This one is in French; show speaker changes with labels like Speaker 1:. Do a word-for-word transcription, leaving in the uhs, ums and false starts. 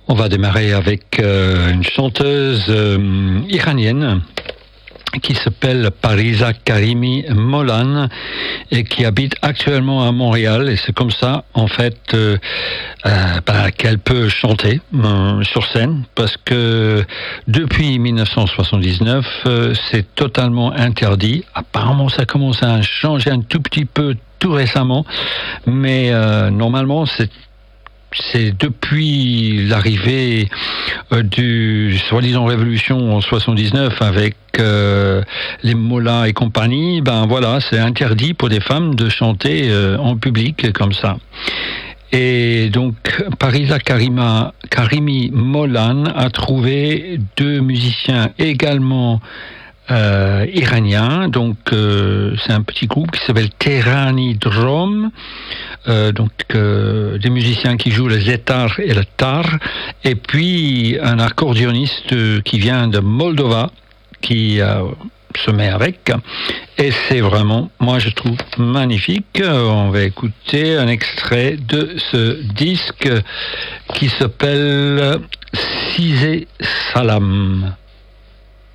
Speaker 1: On va démarrer avec euh, une chanteuse euh, iranienne qui s'appelle Parisa Karimi Molan et qui habite actuellement à Montréal, et c'est comme ça en fait euh, euh, bah, qu'elle peut chanter euh, sur scène, parce que depuis dix-neuf cent soixante-dix-neuf euh, c'est totalement interdit. Apparemment ça commence à changer un tout petit peu tout récemment, mais euh, normalement c'est C'est depuis l'arrivée euh, du soi-disant révolution en soixante-dix-neuf avec euh, les Mollahs et compagnie, ben voilà, c'est interdit pour des femmes de chanter euh, en public comme ça. Et donc, Parisa Karima, Karimi Molan a trouvé deux musiciens également Euh, iranien, donc euh, c'est un petit groupe qui s'appelle Terani Drum, euh, donc euh, des musiciens qui jouent le zetar et le tar, et puis un accordéoniste qui vient de Moldova qui euh, se met avec, et c'est vraiment, moi je trouve magnifique. On va écouter un extrait de ce disque qui s'appelle Sizé Salam.